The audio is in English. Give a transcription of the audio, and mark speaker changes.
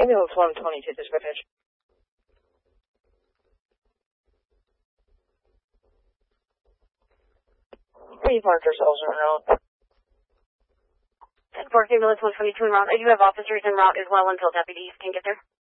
Speaker 1: Ambulance 122, dispatch. We parked ourselves en route.
Speaker 2: 10-4, Ambulance 122 en route. I do have officers en route as well until deputies can get there.